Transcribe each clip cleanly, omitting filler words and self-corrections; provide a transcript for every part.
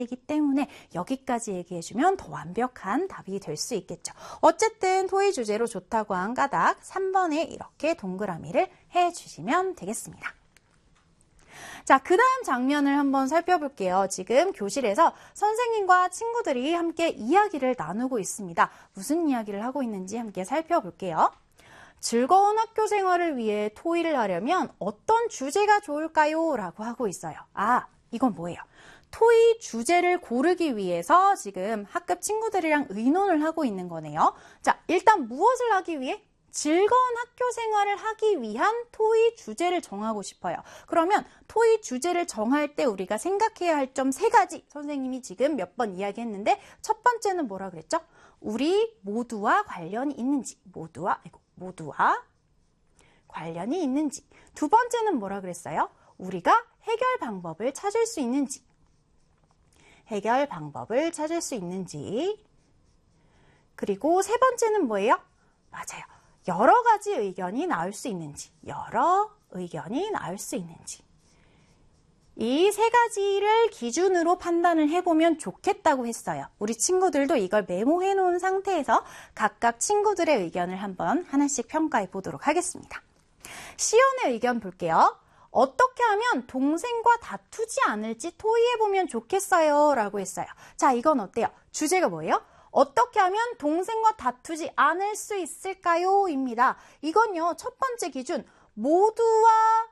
이기 때문에 여기까지 얘기해주면 더 완벽한 답이 될 수 있겠죠. 어쨌든 토의 주제로 좋다고 한 까닭 3번에 이렇게 동그라미를 해주시면 되겠습니다. 자, 그 다음 장면을 한번 살펴볼게요. 지금 교실에서 선생님과 친구들이 함께 이야기를 나누고 있습니다. 무슨 이야기를 하고 있는지 함께 살펴볼게요. 즐거운 학교 생활을 위해 토의를 하려면 어떤 주제가 좋을까요? 라고 하고 있어요. 아, 이건 뭐예요? 토의 주제를 고르기 위해서 지금 학급 친구들이랑 의논을 하고 있는 거네요. 자, 일단 무엇을 하기 위해? 즐거운 학교 생활을 하기 위한 토의 주제를 정하고 싶어요. 그러면 토의 주제를 정할 때 우리가 생각해야 할 점 3가지 선생님이 지금 몇 번 이야기했는데 첫 번째는 뭐라 그랬죠? 우리 모두와 관련이 있는지, 모두와 관련이 있는지. 두 번째는 뭐라 그랬어요? 우리가 해결 방법을 찾을 수 있는지. 그리고 세 번째는 뭐예요? 맞아요. 여러 가지 의견이 나올 수 있는지. 이 3가지를 기준으로 판단을 해보면 좋겠다고 했어요. 우리 친구들도 이걸 메모해 놓은 상태에서 각각 친구들의 의견을 한번 하나씩 평가해 보도록 하겠습니다. 시연의 의견 볼게요. 어떻게 하면 동생과 다투지 않을지 토의해보면 좋겠어요 라고 했어요. 자, 이건 어때요? 주제가 뭐예요? 어떻게 하면 동생과 다투지 않을 수 있을까요? 입니다. 이건요, 첫 번째 기준, 모두와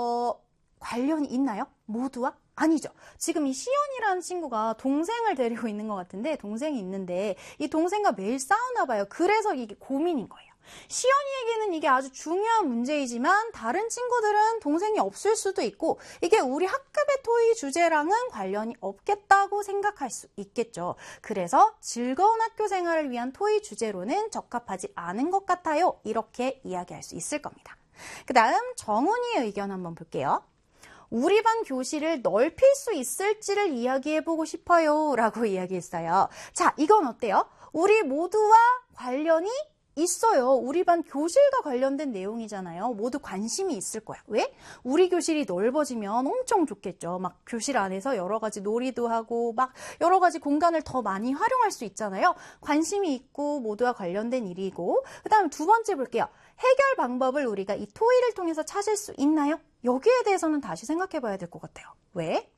관련이 있나요? 모두와? 아니죠. 지금 이 시연이라는 친구가 동생을 데리고 있는 것 같은데, 동생이 있는데 이 동생과 매일 싸우나 봐요. 그래서 이게 고민인 거예요. 시연이에게는 이게 아주 중요한 문제이지만 다른 친구들은 동생이 없을 수도 있고 이게 우리 학급의 토의 주제랑은 관련이 없겠다고 생각할 수 있겠죠. 그래서 즐거운 학교 생활을 위한 토의 주제로는 적합하지 않은 것 같아요. 이렇게 이야기할 수 있을 겁니다. 그 다음 정은이의 의견 한번 볼게요. 우리 반 교실을 넓힐 수 있을지를 이야기해보고 싶어요 라고 이야기했어요. 자, 이건 어때요? 우리 모두와 관련이 있어요. 우리 반 교실과 관련된 내용이잖아요. 모두 관심이 있을 거야. 왜? 우리 교실이 넓어지면 엄청 좋겠죠. 막 교실 안에서 여러 가지 놀이도 하고 막 여러 가지 공간을 더 많이 활용할 수 있잖아요. 관심이 있고 모두와 관련된 일이고. 그 다음 두 번째 볼게요. 해결 방법을 우리가 이 토의를 통해서 찾을 수 있나요? 여기에 대해서는 다시 생각해 봐야 될 것 같아요. 왜?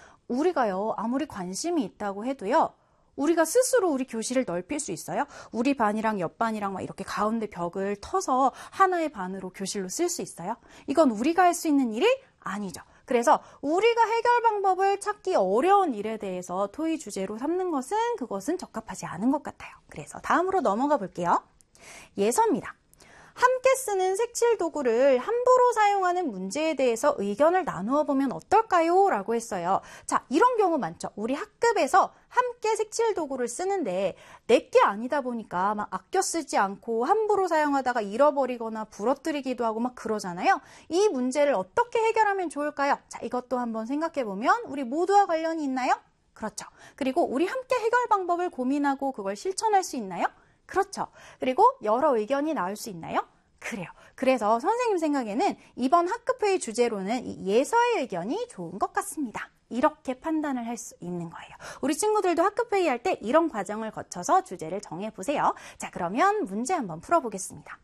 우리가요, 아무리 관심이 있다고 해도요, 우리가 스스로 우리 교실을 넓힐 수 있어요? 우리 반이랑 옆 반이랑 막 이렇게 가운데 벽을 터서 하나의 반으로 교실로 쓸 수 있어요? 이건 우리가 할 수 있는 일이 아니죠. 그래서 우리가 해결 방법을 찾기 어려운 일에 대해서 토의 주제로 삼는 그것은 적합하지 않은 것 같아요. 그래서 다음으로 넘어가 볼게요. 예서입니다. 함께 쓰는 색칠 도구를 함부로 사용하는 문제에 대해서 의견을 나누어 보면 어떨까요? 라고 했어요. 자, 이런 경우 많죠. 우리 학급에서 함께 색칠 도구를 쓰는데 내게 아니다 보니까 막 아껴 쓰지 않고 함부로 사용하다가 잃어버리거나 부러뜨리기도 하고 막 그러잖아요. 이 문제를 어떻게 해결하면 좋을까요? 자, 이것도 한번 생각해 보면 우리 모두와 관련이 있나요? 그렇죠. 그리고 우리 함께 해결 방법을 고민하고 그걸 실천할 수 있나요? 그렇죠. 그리고 여러 의견이 나올 수 있나요? 그래요. 그래서 선생님 생각에는 이번 학급회의 주제로는 이 예서의 의견이 좋은 것 같습니다. 이렇게 판단을 할 수 있는 거예요. 우리 친구들도 학급회의 할 때 이런 과정을 거쳐서 주제를 정해보세요. 자, 그러면 문제 한번 풀어보겠습니다.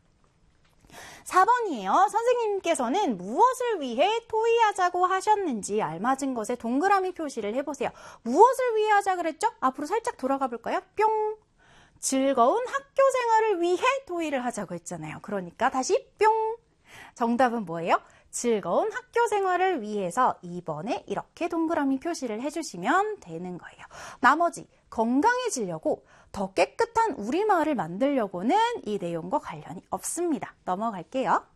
4번이에요. 선생님께서는 무엇을 위해 토의하자고 하셨는지 알맞은 것에 동그라미 표시를 해보세요. 무엇을 위해 하자 그랬죠? 앞으로 살짝 돌아가 볼까요? 뿅! 즐거운 학교 생활을 위해 토의를 하자고 했잖아요. 그러니까 다시 뿅! 정답은 뭐예요? 즐거운 학교 생활을 위해서 2번에 이렇게 동그라미 표시를 해주시면 되는 거예요. 나머지 건강해지려고 더 깨끗한 우리마을을 만들려고는 이 내용과 관련이 없습니다. 넘어갈게요.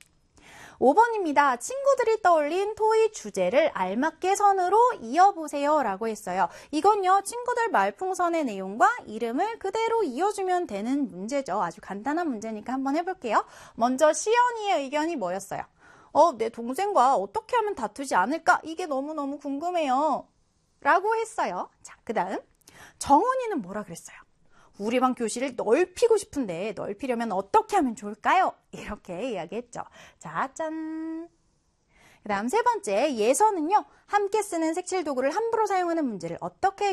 5번입니다. 친구들이 떠올린 토의 주제를 알맞게 선으로 이어보세요 라고 했어요. 이건요, 친구들 말풍선의 내용과 이름을 그대로 이어주면 되는 문제죠. 아주 간단한 문제니까 한번 해볼게요. 먼저 시연이의 의견이 뭐였어요? 내 동생과 어떻게 하면 다투지 않을까? 이게 너무너무 궁금해요. 라고 했어요. 자, 그 다음 정은이는 뭐라 그랬어요? 우리 반 교실을 넓히고 싶은데 넓히려면 어떻게 하면 좋을까요? 이렇게 이야기했죠. 자, 짠! 그다음 세 번째, 예서는요. 함께 쓰는 색칠 도구를 함부로 사용하는 문제를 어떻게